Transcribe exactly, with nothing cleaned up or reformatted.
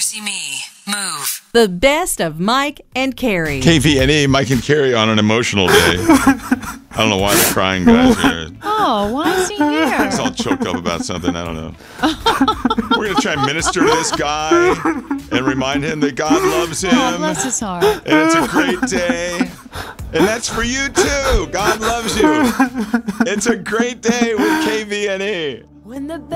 Mercy Me. Move. The best of Mike and Carrie. K V N E, Mike and Carrie on an emotional day. I don't know why the crying guys here. Oh, why is he here? He's all choked up about something. I don't know. We're going to try and minister to this guy and remind him that God loves him. Oh, bless his heart. And it's a great day. And that's for you, too. God loves you. It's a great day with K V N E. When the